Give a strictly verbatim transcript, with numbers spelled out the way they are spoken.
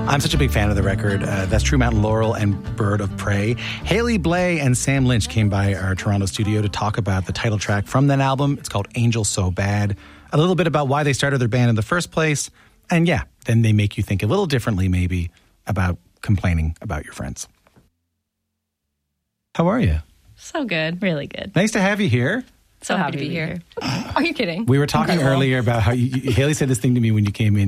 I'm such a big fan of the record. Uh, that's True Mountain Laurel and Bird of Prey. Haley Blay and Sam Lynch came by our Toronto studio to talk about the title track from that album. It's called Angel So Bad. A little bit about why they started their band in the first place. And yeah, then they make you think a little differently maybe about complaining about your friends. How are you? So good. Really good. Nice to have you here. So, so happy, happy to be here. here. Are you kidding? We were talking Incredible. earlier about how you, Haley said this thing to me when you came in.